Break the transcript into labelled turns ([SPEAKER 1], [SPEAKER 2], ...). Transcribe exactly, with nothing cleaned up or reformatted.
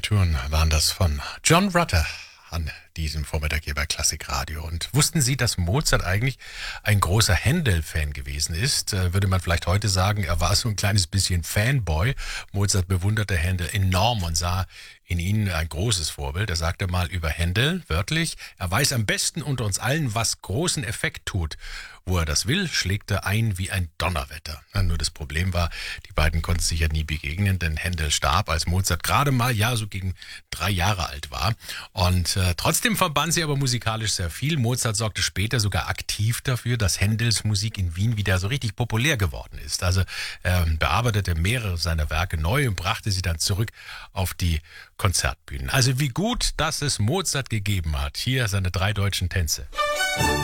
[SPEAKER 1] Miniaturen waren das von John Rutter an diesem Vormittag hier bei Klassikradio. Und wussten Sie, dass Mozart eigentlich ein großer Händel-Fan gewesen ist? Äh, würde man vielleicht heute sagen, er war so ein kleines bisschen Fanboy. Mozart bewunderte Händel enorm und sah in ihnen ein großes Vorbild. Er sagte mal über Händel, wörtlich, er weiß am besten unter uns allen, was großen Effekt tut. Wo er das will, schlägt er ein wie ein Donnerwetter. Na, nur das Problem war, die beiden konnten sich ja nie begegnen, denn Händel starb, als Mozart gerade mal, ja, so gegen drei Jahre alt war. Und äh, trotzdem verband sie aber musikalisch sehr viel. Mozart sorgte später sogar aktiv dafür, dass Händels Musik in Wien wieder so richtig populär geworden ist. Also er bearbeitete mehrere seiner Werke neu und brachte sie dann zurück auf die Konzertbühnen. Also wie gut, dass es Mozart gegeben hat. Hier seine drei deutschen Tänze.